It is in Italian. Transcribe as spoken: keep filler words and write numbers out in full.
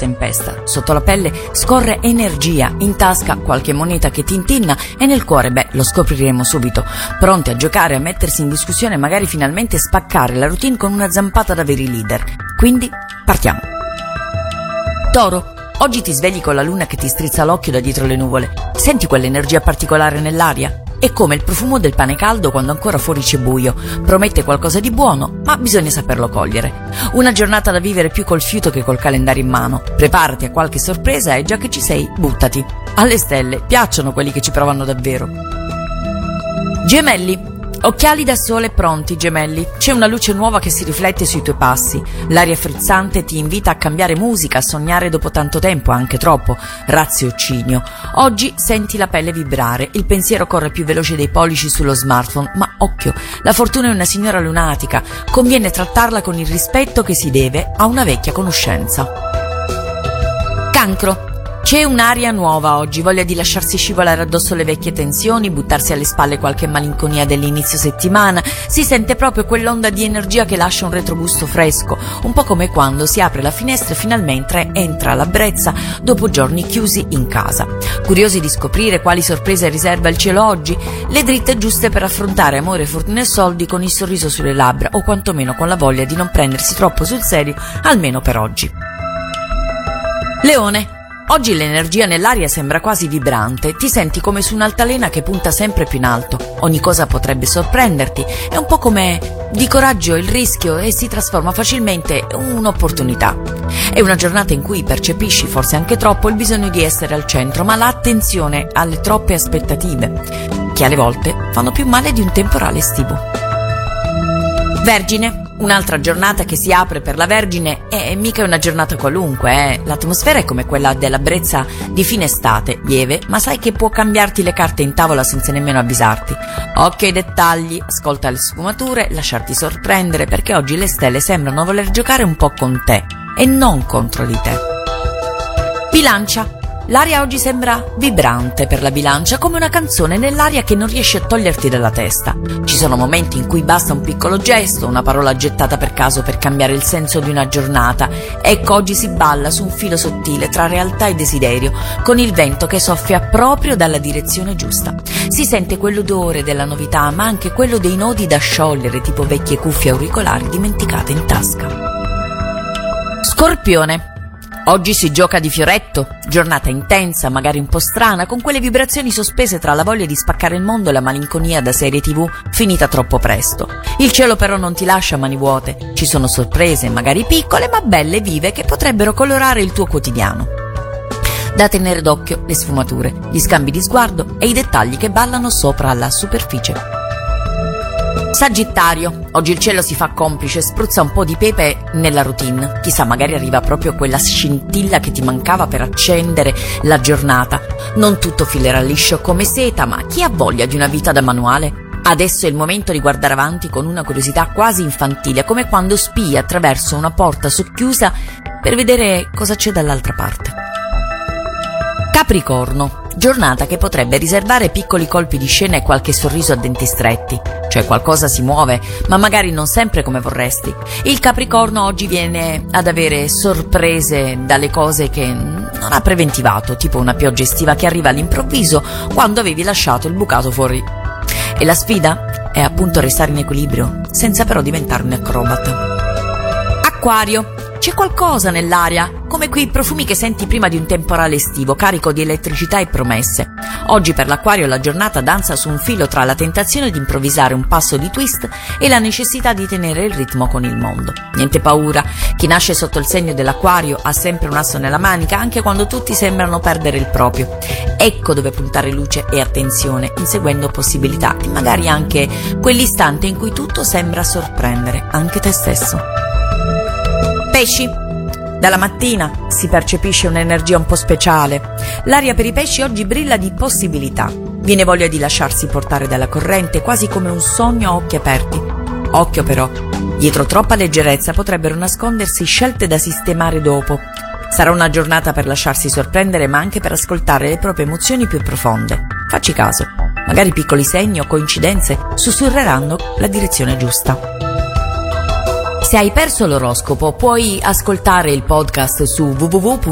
tempesta. Sotto la pelle scorre energia, in tasca qualche moneta che tintinna e nel cuore, beh, lo scopriremo subito. Pronti a giocare, a mettersi in discussione e magari finalmente spaccare la routine con una zampata da veri leader. Quindi, partiamo. Toro. Oggi ti svegli con la luna che ti strizza l'occhio da dietro le nuvole. Senti quell'energia particolare nell'aria? È come il profumo del pane caldo quando ancora fuori c'è buio. Promette qualcosa di buono, ma bisogna saperlo cogliere. Una giornata da vivere più col fiuto che col calendario in mano. Preparati a qualche sorpresa e già che ci sei, buttati. Alle stelle piacciono quelli che ci provano davvero. Gemelli. Occhiali da sole pronti, gemelli. C'è una luce nuova che si riflette sui tuoi passi. L'aria frizzante ti invita a cambiare musica, a sognare dopo tanto tempo, anche troppo. Raziocinio. Oggi senti la pelle vibrare, il pensiero corre più veloce dei pollici sullo smartphone, ma occhio, la fortuna è una signora lunatica. Conviene trattarla con il rispetto che si deve a una vecchia conoscenza. Cancro. C'è un'aria nuova oggi, voglia di lasciarsi scivolare addosso le vecchie tensioni, buttarsi alle spalle qualche malinconia dell'inizio settimana. Si sente proprio quell'onda di energia che lascia un retrogusto fresco, un po' come quando si apre la finestra e finalmente entra la brezza dopo giorni chiusi in casa. Curiosi di scoprire quali sorprese riserva il cielo oggi? Le dritte giuste per affrontare amore, fortuna e soldi con il sorriso sulle labbra, o quantomeno con la voglia di non prendersi troppo sul serio, almeno per oggi. Leone. Oggi l'energia nell'aria sembra quasi vibrante, ti senti come su un'altalena che punta sempre più in alto, ogni cosa potrebbe sorprenderti, è un po' come di coraggio il rischio e si trasforma facilmente in un'opportunità. È una giornata in cui percepisci, forse anche troppo, il bisogno di essere al centro, ma l'attenzione alle troppe aspettative, che alle volte fanno più male di un temporale estivo. Vergine. Un'altra giornata che si apre per la Vergine è mica una giornata qualunque, eh? L'atmosfera è come quella della brezza di fine estate, lieve, ma sai che può cambiarti le carte in tavola senza nemmeno avvisarti. Occhio ai dettagli, ascolta le sfumature, lasciarti sorprendere, perché oggi le stelle sembrano voler giocare un po' con te e non contro di te. Bilancia. L'aria oggi sembra vibrante per la Bilancia, come una canzone nell'aria che non riesci a toglierti dalla testa. Ci sono momenti in cui basta un piccolo gesto, una parola gettata per caso per cambiare il senso di una giornata. Ecco, oggi si balla su un filo sottile tra realtà e desiderio, con il vento che soffia proprio dalla direzione giusta. Si sente quell'odore della novità, ma anche quello dei nodi da sciogliere, tipo vecchie cuffie auricolari dimenticate in tasca. Scorpione. Oggi si gioca di fioretto, giornata intensa, magari un po' strana, con quelle vibrazioni sospese tra la voglia di spaccare il mondo e la malinconia da serie tivù finita troppo presto. Il cielo però non ti lascia mani vuote, ci sono sorprese, magari piccole ma belle e vive, che potrebbero colorare il tuo quotidiano. Da tenere d'occhio le sfumature, gli scambi di sguardo e i dettagli che ballano sopra la superficie. Sagittario. Oggi il cielo si fa complice, spruzza un po' di pepe nella routine. Chissà, magari arriva proprio quella scintilla che ti mancava per accendere la giornata. Non tutto filerà liscio come seta, ma chi ha voglia di una vita da manuale? Adesso è il momento di guardare avanti con una curiosità quasi infantile, come quando spii attraverso una porta socchiusa per vedere cosa c'è dall'altra parte. Capricorno. Giornata che potrebbe riservare piccoli colpi di scena e qualche sorriso a denti stretti. Cioè qualcosa si muove, ma magari non sempre come vorresti. Il Capricorno oggi viene ad avere sorprese dalle cose che non ha preventivato, tipo una pioggia estiva che arriva all'improvviso quando avevi lasciato il bucato fuori. E la sfida è appunto restare in equilibrio, senza però diventare un acrobata. Acquario. C'è qualcosa nell'aria, come quei profumi che senti prima di un temporale estivo, carico di elettricità e promesse. Oggi per l'Acquario la giornata danza su un filo tra la tentazione di improvvisare un passo di twist e la necessità di tenere il ritmo con il mondo. Niente paura, chi nasce sotto il segno dell'Acquario ha sempre un asso nella manica, anche quando tutti sembrano perdere il proprio. Ecco dove puntare luce e attenzione, inseguendo possibilità e magari anche quell'istante in cui tutto sembra sorprendere, anche te stesso. Pesci. Dalla mattina si percepisce un'energia un po' speciale. L'aria per i pesci oggi brilla di possibilità. Viene voglia di lasciarsi portare dalla corrente, quasi come un sogno a occhi aperti. Occhio però, dietro troppa leggerezza potrebbero nascondersi scelte da sistemare dopo. Sarà una giornata per lasciarsi sorprendere, ma anche per ascoltare le proprie emozioni più profonde. Facci caso, magari piccoli segni o coincidenze sussurreranno la direzione giusta. Se hai perso l'oroscopo, puoi ascoltare il podcast su w w w